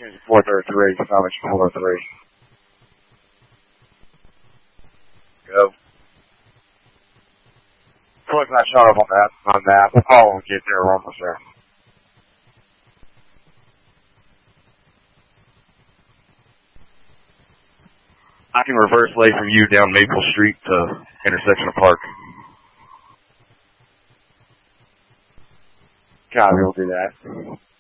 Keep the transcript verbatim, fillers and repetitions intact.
change to four thirty-three. Salvage four thirty-three. Go. Close that shot up on that. On that. We'll call when we get there. We're almost there. I can reverse lay from you down Maple Street to intersection of Park. God, we'll do that.